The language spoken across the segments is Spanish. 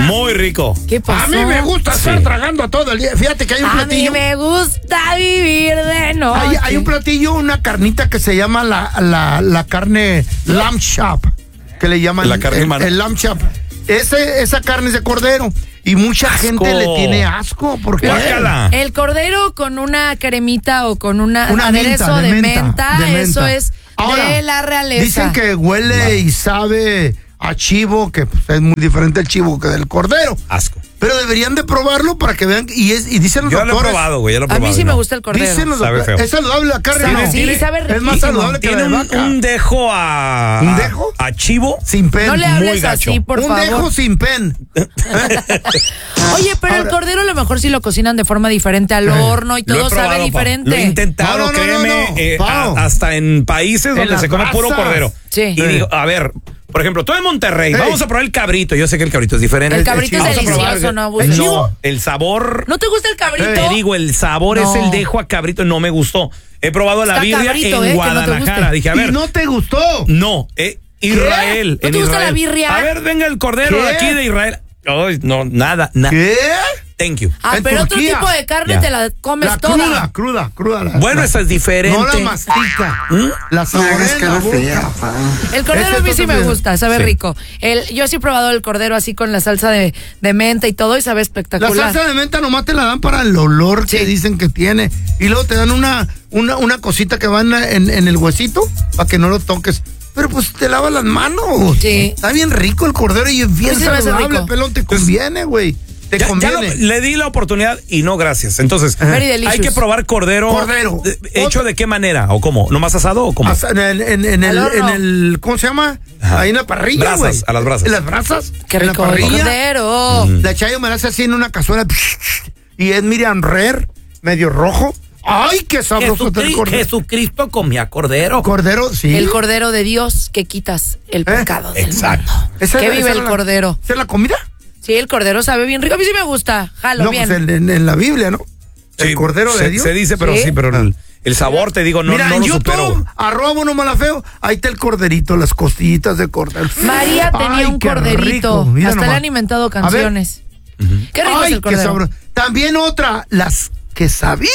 Muy rico. ¿Qué pasó? A mí me gusta estar tragando todo el día. Fíjate que hay un platillo. A mí me gusta vivir de noche. Hay un platillo, una carnita que se llama la carne lamb chop, que le llaman la carne humana. El lamb chop. Esa carne es de cordero y mucha gente le tiene asco porque el cordero con una cremita o con un aderezo de menta, eso es ahora, de la realeza. Dicen que huele y sabe a chivo, que pues, es muy diferente el chivo que del cordero. Asco. Pero deberían de probarlo para que vean. Y dicen los yo doctores. Yo lo he probado, güey. A mí sí me gusta el cordero. Dicen los sabe doctores. feo. Es saludable la carne. Sabe, sí, sabe riquísimo. Es más saludable que tiene la de vaca. un dejo a. ¿Un dejo? A chivo. Sin pen. No le muy hables gacho. así, por favor. Un dejo sin pen. Oye, pero el cordero a lo mejor sí lo cocinan de forma diferente al horno y todo sabe diferente. Lo he intentado, créeme, hasta en países donde se come puro cordero. Sí. Y digo, a ver, por ejemplo, tú en Monterrey, vamos a probar el cabrito. Yo sé que el cabrito es diferente. El cabrito es delicioso, ¿no? No, el sabor. ¿No te gusta el cabrito? Te digo, el sabor es el dejo a cabrito, no me gustó. He probado la birria en Guadalajara. Dije, a ver. ¿Y no te gustó? No, Israel. ¿No te gusta la birria? A ver, venga el cordero de aquí de Israel. Ay, no, nada. ¿Qué? Thank you. Pero otro tipo de carne te la comes toda. Cruda. Bueno, esa es diferente. No la mastica. La saborea en la boca. El cordero a mí sí me gusta, sabe rico. Yo sí he probado el cordero así con la salsa de menta y todo y sabe espectacular. La salsa de menta nomás te la dan para el olor que dicen que tiene. Y luego te dan una cosita que va en el huesito para que no lo toques. Pero pues te lavas las manos. Sí. Está bien rico el cordero y es bien saludable, pelón. Te conviene, güey. Te conviene. Le di la oportunidad y no, gracias. Entonces, hay que probar cordero. ¿Hecho de qué manera? ¿O cómo? ¿Nomás asado o cómo? En el ¿cómo se llama? Ajá. Ahí en la parrilla, güey. A las brasas. En las brasas. Qué rico en la parrilla. Cordero. La chayo me la hace así en una cazuela. Y es Miriam Rare, medio rojo. ¡Ay, qué sabroso el cordero! Jesucristo comía cordero. Cordero, sí. El cordero de Dios que quitas el pecado del mundo. ¿Qué vive el cordero? ¿Es la comida? Sí, el cordero sabe bien rico. A mí sí me gusta. Jalo bien. Pues en la Biblia, ¿no? Sí, el cordero de Dios. Se dice, pero el sabor, te digo, Mira, no en lo YouTube, supero. @monomalafeo, ahí está el corderito, las costillitas de cordero. María tenía un corderito. Hasta le han inventado canciones. Qué rico es el cordero. Qué sabroso. También otra, las quesabirrias.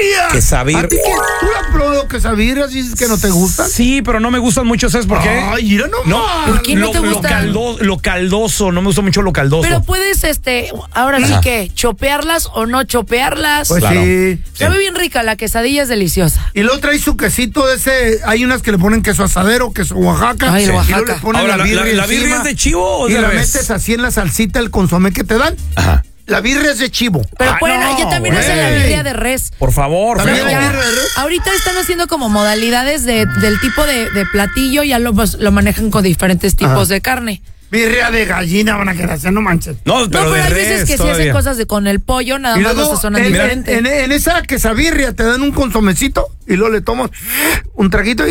¿A ti tú la has probado quesabirrias y dices que no te gustan? Sí, pero no me gustan mucho, ¿sabes por qué? Ay, mira nomás. No, ¿por qué no te gustan? Lo caldoso, no me gusta mucho lo caldoso. Pero puedes, ahora sí que, chopearlas o no chopearlas. Pues claro. Sí. Sabe bien rica, la quesadilla es deliciosa. Y luego trae su quesito de ese, hay unas que le ponen queso asadero, queso Oaxaca. Ay, Oaxaca. Y luego le ponen ahora, la birria ¿la birria es de chivo o de y la res? metes así en la salsita, el consomé que te dan. Ajá. La birria es de chivo. Pero ya también hacen la birria de res. Por favor, ¿También hay birria de res? Ahorita están haciendo como modalidades del tipo de platillo, ya lo manejan con diferentes tipos de carne. Birria de gallina van a querer hacer, no manches. No, pero de hay res veces que todavía. sí hacen cosas con el pollo, nada más lo sazonan diferente. En esa quesabirria te dan un consomecito y luego le tomas un traguito y...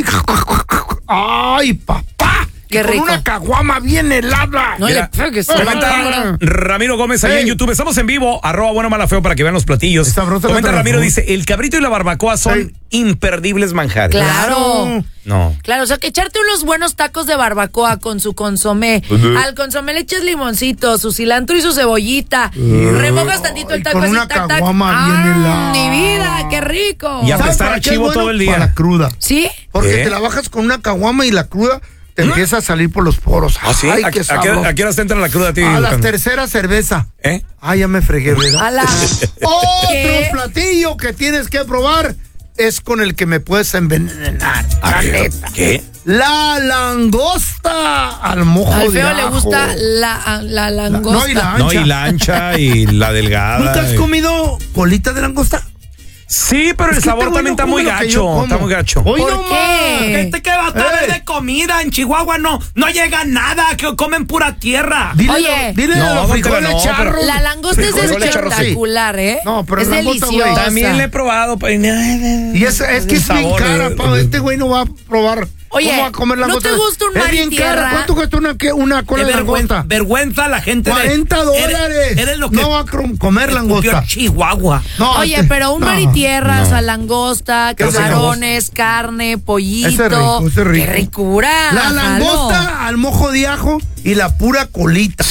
¡Ay, papá! Qué con rico. Una caguama bien helada. No Mira, le pegues. comenta Ramiro Gómez ahí en YouTube. Estamos en vivo, @buenomalafeo para que vean los platillos. Comenta Ramiro, dice, el cabrito y la barbacoa son imperdibles manjares. Claro. No. Claro, o sea, que echarte unos buenos tacos de barbacoa con su consomé. Al consomé le echas limoncito, su cilantro y su cebollita. Remojas tantito el taco con así, una tac, tac. caguama bien helada. Mi vida, qué rico. Y a ¿Sabes apestar para a qué es chivo bueno? todo el día. Para la cruda. ¿Sí? Porque te la bajas con una caguama y la cruda te empieza a salir por los poros. ¿Ah, sí? Ay, ¿A qué qué horas te entra la cruda a ti? A la Lucas? tercera cerveza. ¿Eh? Ay, ya me fregué, ¿verdad? Otro ¿Qué? platillo que tienes que probar es con el que me puedes envenenar. La neta. ¿Qué? La langosta al mojo Al de feo ajo. le gusta la langosta. No, y la ancha. No, y la ancha y la delgada. ¿Nunca has comido colita de langosta? Sí, pero el Es que sabor este güey también no está come muy lo que yo gacho. como. Está muy gacho. Hoy ¿Por no qué? más. ¿Qué va a estar de comida? En Chihuahua no llega nada, que comen pura tierra. Oye. Dile No, a los don frijoles Tela, no, charros. La langosta es Frijoles charros, sí. espectacular, ¿eh? No, pero es langosta, güey. deliciosa. También le he probado. Y es que es bien sabor, cara, pa. Este güey no va a probar. Oye, ¿cómo va a comer ¿no langosta? te gusta un Es mar y bien tierra? cara. ¿Cuánto cuesta una cola de langosta? Vergüenza la gente $40. Eres lo que no va a comer langosta. Chihuahua. No, Oye, pero un mar y tierra, no. langosta, ¿Qué hace camarones, carne, pollito. Ese es rico, ese es rico. ¡Qué ricura! La langosta al mojo de ajo y la pura colita. Sí.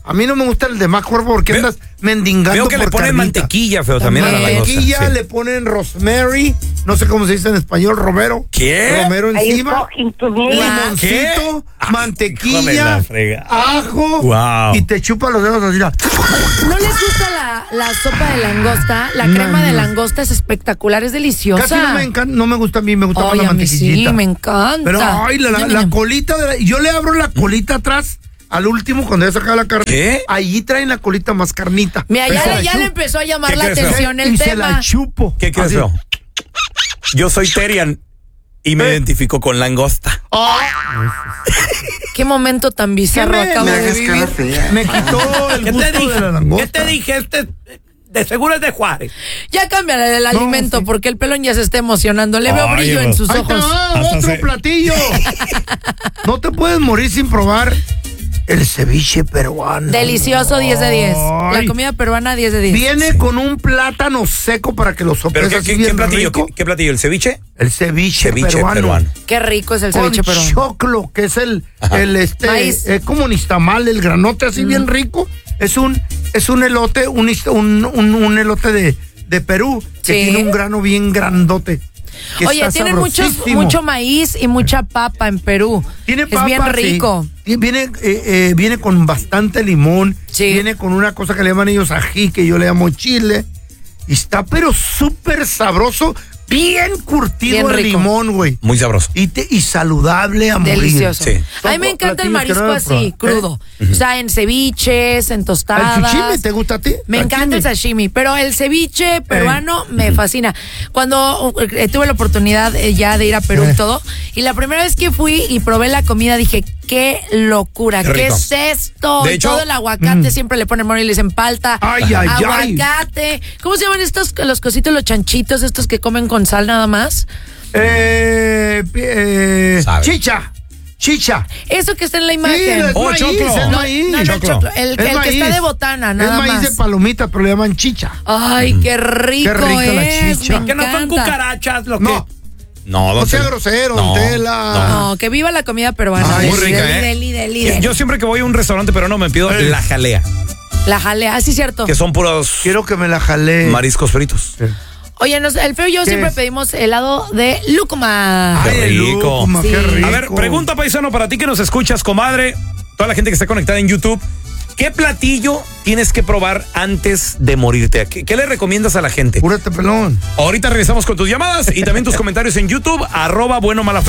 A mí no me gusta el de más cuerpo porque andas mendigando. Veo que por le ponen carnita. mantequilla, feo, también a la langosta. Mantequilla, Sí. le ponen rosemary, no sé cómo se dice en español, romero. ¿Qué? Romero encima, ¿Qué? limoncito, Ay, mantequilla, híjole la frega. ajo, Wow. y te chupa los dedos así. ¿No les gusta la sopa de langosta? La crema de langosta es espectacular, es deliciosa. Casi no me encanta, no me gusta a mí, me gusta más Ay, la a mí mantequillita. sí, me encanta. Pero, ay, la colita, yo le abro la colita atrás. Al último, cuando ya sacaba la carne, ¿Qué? allí traen la colita más carnita. Mira, Pero se ya la le chup- empezó a llamar ¿Qué la crees, atención el y se tema. la chupo. ¿Qué crees, Así. feo? Yo soy Terian y me identifico con langosta. Qué momento tan bizarro acabo de vivir. Me quitó el gusto de la langosta. ¿Qué te dije? De seguro es de Juárez. Ya cámbiale el alimento sí. porque el pelón ya se está emocionando. Le veo Ay, brillo no. en sus Ahí te ojos. va, Hasta otro se- platillo. No te puedes morir sin probar el ceviche peruano. Delicioso, 10 de 10. La Ay. comida peruana, 10 de 10. Viene con un plátano seco para que lo ¿Pero sopes qué, así qué bien platillo? rico. ¿Qué platillo? ¿El ceviche? El ceviche Peruano. peruano. Qué rico es el Con ceviche peruano. choclo, que es Maíz. como nistamal, el granote así bien rico. Es un elote, un elote de Perú que Sí. tiene un grano bien grandote. que Oye, está tienen sabrosísimo. mucho maíz y mucha papa en Perú. Tiene es papa, bien rico. sí. Viene con bastante limón. Sí. Viene con una cosa que le llaman ellos ají, que yo le llamo chile. Y está pero súper sabroso, bien curtido Bien el rico. limón, güey. Muy sabroso. Y saludable a morir. Delicioso. Sí. A mí me encanta el platillos que marisco no he así, probado. crudo. O sea, en ceviches, en ¿El tostadas. sashimi te gusta a ti? Me encanta el sashimi, pero el ceviche peruano me fascina. Cuando tuve la oportunidad ya de ir a Perú y todo, y la primera vez que fui y probé la comida dije, qué locura, Qué ¿qué rico. es esto? De Y hecho, todo el aguacate, siempre le ponen mono y le dicen palta. Ay, ay, ay. aguacate. ¿Cómo se llaman los cositos, los chanchitos, estos que comen con sal nada más? Sabe. Chicha. Eso que está en la Sí, imagen. es Oh, maíz, choclo. es No, maíz. No, no, Choclo. choclo. El Es que maíz. está de botana, nada Es maíz más. de palomita, pero le llaman chicha. Ay, qué rico, Qué rica la es. chicha. Me Que no son encanta. cucarachas, lo No, que. No, no don sea Tela. grosero, No, don Tela. No, que viva la comida peruana. Ay, muy rica, Deli. Yo siempre que voy a un restaurante peruano me pido la jalea, La jalea, sí, cierto. que son puros Quiero que me la jalé. mariscos fritos. Oye, el feo y yo ¿Qué siempre es? pedimos helado de lúcuma. Qué Ay, rico. lúcuma, Sí. qué rico. A ver, pregunta paisano para ti que nos escuchas, comadre, toda la gente que está conectada en YouTube. ¿Qué platillo tienes que probar antes de morirte? ¿Qué le recomiendas a la gente? Púrate, pelón. Ahorita regresamos con tus llamadas y también tus comentarios en YouTube, @buenomala